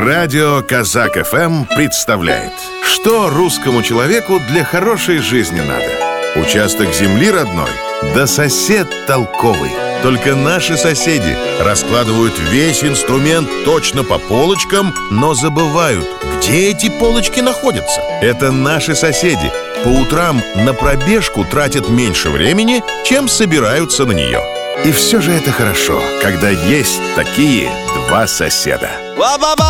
Радио Казак ФМ представляет, что русскому человеку для хорошей жизни надо. Участок земли родной, да сосед толковый. Только наши соседи раскладывают весь инструмент точно по полочкам, но забывают, где эти полочки находятся. Это наши соседи. По утрам на пробежку тратят меньше времени, чем собираются на нее. И все же это хорошо, когда есть такие два соседа.